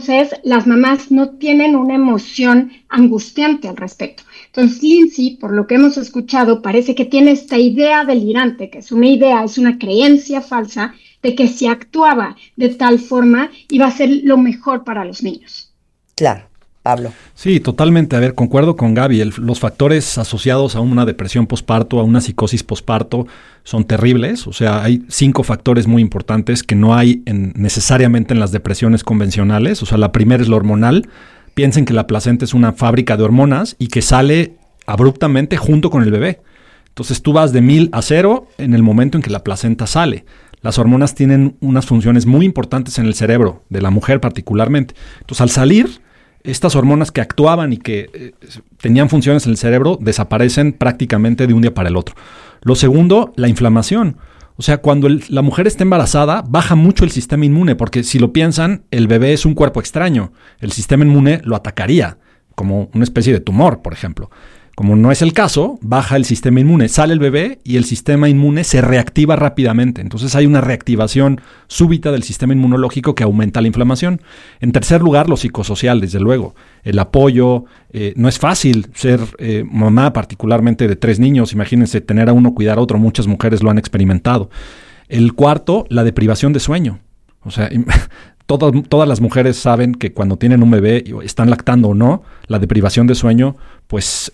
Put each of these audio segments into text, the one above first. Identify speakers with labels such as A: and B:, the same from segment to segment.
A: entonces las mamás no tienen una emoción angustiante al respecto. Entonces Lindsay, por lo que hemos escuchado, parece que tiene esta idea delirante, que es una idea, es una creencia falsa de que si actuaba de tal forma iba a ser lo mejor para los niños.
B: Claro. Pablo.
C: Sí, totalmente. A ver, concuerdo con Gaby. Los factores asociados a una depresión posparto, a una psicosis posparto, son terribles. O sea, hay 5 factores muy importantes que no hay necesariamente en las depresiones convencionales. O sea, la primera es la hormonal. Piensen que la placenta es una fábrica de hormonas y que sale abruptamente junto con el bebé. Entonces tú vas de 1000 a 0 en el momento en que la placenta sale. Las hormonas tienen unas funciones muy importantes en el cerebro, de la mujer particularmente. Entonces, al salir, estas hormonas que actuaban y que tenían funciones en el cerebro desaparecen prácticamente de un día para el otro. Lo segundo, la inflamación. O sea, cuando la mujer está embarazada, baja mucho el sistema inmune, porque si lo piensan, el bebé es un cuerpo extraño. El sistema inmune lo atacaría, como una especie de tumor, por ejemplo. Como no es el caso, baja el sistema inmune, sale el bebé y el sistema inmune se reactiva rápidamente. Entonces hay una reactivación súbita del sistema inmunológico que aumenta la inflamación. En tercer lugar, lo psicosocial, desde luego. El apoyo. No es fácil ser mamá, particularmente de 3 niños. Imagínense tener a uno, cuidar a otro. Muchas mujeres lo han experimentado. El cuarto, la deprivación de sueño. O sea, todas las mujeres saben que cuando tienen un bebé, están lactando o no, la deprivación de sueño pues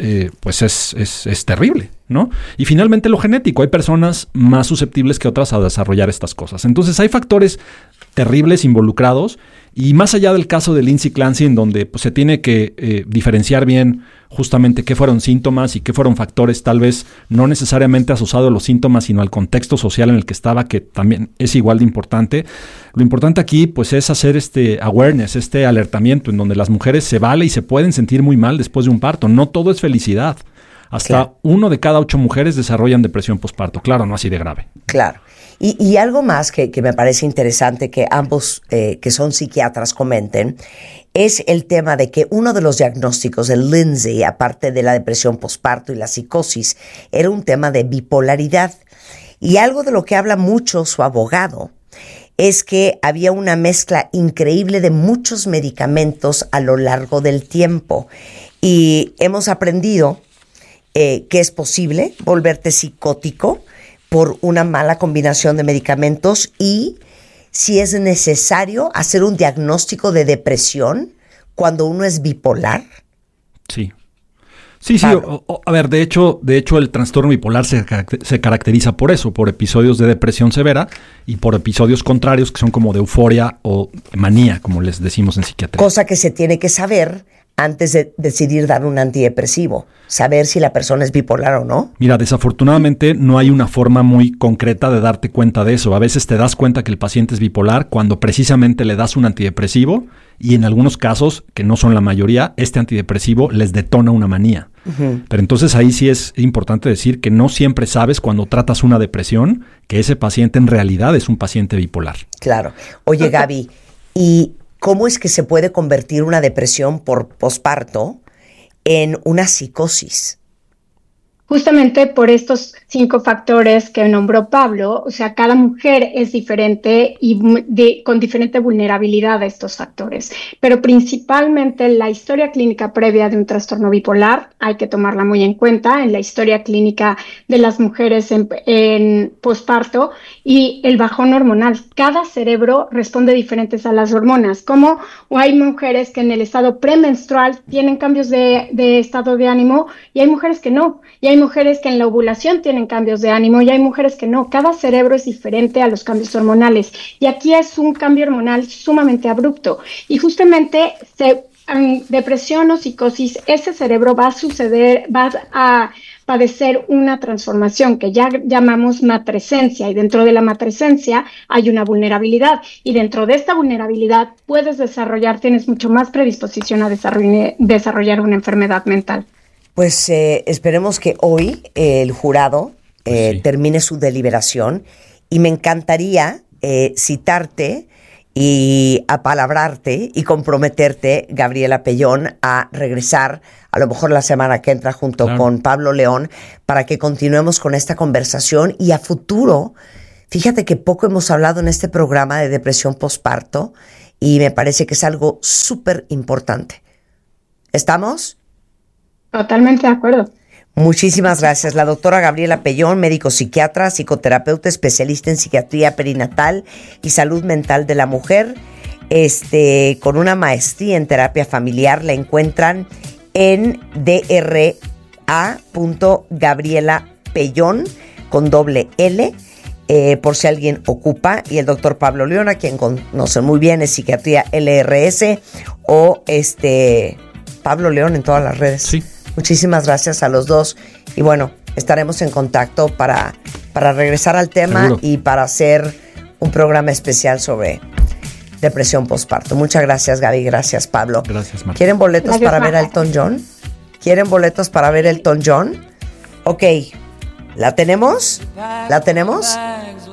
C: es terrible, ¿no? Y finalmente lo genético. Hay personas más susceptibles que otras a desarrollar estas cosas. Entonces hay factores terribles involucrados, y más allá del caso de Lindsay Clancy, en donde pues, se tiene que diferenciar bien justamente qué fueron síntomas y qué fueron factores tal vez no necesariamente asociados a los síntomas, sino al contexto social en el que estaba, que también es igual de importante. Lo importante aquí pues es hacer este awareness, este alertamiento, en donde las mujeres se vale y se pueden sentir muy mal después de un parto. No todo es felicidad. Hasta 1 de cada 8 mujeres desarrollan depresión posparto. Claro, no así de grave.
B: Claro. Y algo más que me parece interesante que ambos que son psiquiatras comenten es el tema de que uno de los diagnósticos de Lindsay, aparte de la depresión posparto y la psicosis, era un tema de bipolaridad. Y algo de lo que habla mucho su abogado es que había una mezcla increíble de muchos medicamentos a lo largo del tiempo. Y hemos aprendido que es posible volverte psicótico por una mala combinación de medicamentos, y si es necesario hacer un diagnóstico de depresión cuando uno es bipolar.
C: Sí. Sí, a ver, de hecho el trastorno bipolar se caracteriza por eso, por episodios de depresión severa y por episodios contrarios que son como de euforia o manía, como les decimos en psiquiatría.
B: Cosa que se tiene que saber antes de decidir dar un antidepresivo, saber si la persona es bipolar o no.
C: Mira, desafortunadamente no hay una forma muy concreta de darte cuenta de eso. A veces te das cuenta que el paciente es bipolar cuando precisamente le das un antidepresivo, y en algunos casos, que no son la mayoría, este antidepresivo les detona una manía. Uh-huh. Pero entonces ahí sí es importante decir que no siempre sabes cuando tratas una depresión que ese paciente en realidad es un paciente bipolar.
B: Claro. Oye, Gaby, ¿y cómo es que se puede convertir una depresión por posparto en una psicosis?
A: Justamente por estos 5 factores que nombró Pablo. O sea, cada mujer es diferente y con diferente vulnerabilidad a estos factores. Pero principalmente la historia clínica previa de un trastorno bipolar hay que tomarla muy en cuenta, en la historia clínica de las mujeres en posparto, y el bajón hormonal. Cada cerebro responde diferentes a las hormonas. Como hay mujeres que en el estado premenstrual tienen cambios de estado de ánimo, y hay mujeres que no. Y hay mujeres que en la ovulación tienen cambios de ánimo, y hay mujeres que no. Cada cerebro es diferente a los cambios hormonales. Y aquí es un cambio hormonal sumamente abrupto. Y justamente en depresión o psicosis, ese cerebro va a padecer una transformación que ya llamamos matrescencia, y dentro de la matrescencia hay una vulnerabilidad, y dentro de esta vulnerabilidad tienes mucho más predisposición a desarrollar una enfermedad mental.
B: Pues esperemos que hoy el jurado termine su deliberación, y me encantaría citarte y apalabrarte y comprometerte, Gabriela Pellón, a regresar a lo mejor la semana que entra junto con Pablo León, para que continuemos con esta conversación. Y a futuro, fíjate que poco hemos hablado en este programa de depresión posparto, y me parece que es algo súper importante. ¿Estamos?
A: Totalmente de acuerdo.
B: Muchísimas gracias. La doctora Gabriela Pellón, médico psiquiatra, psicoterapeuta, especialista en psiquiatría perinatal y salud mental de la mujer, con una maestría en terapia familiar. La encuentran en DRA.Gabriela Pellón con doble L, por si alguien ocupa. Y el doctor Pablo León, a quien conocen muy bien, es psiquiatría LRS o Pablo León en todas las redes.
C: Sí.
B: Muchísimas gracias a los dos. Y bueno, estaremos en contacto para regresar al tema. Seguro. Y para hacer un programa especial sobre depresión postparto. Muchas gracias, Gaby. Gracias, Pablo.
C: Gracias, Marta.
B: ¿Quieren boletos para ver a Elton John? ¿Quieren boletos para ver Elton John? Ok. ¿La tenemos? ¿La tenemos?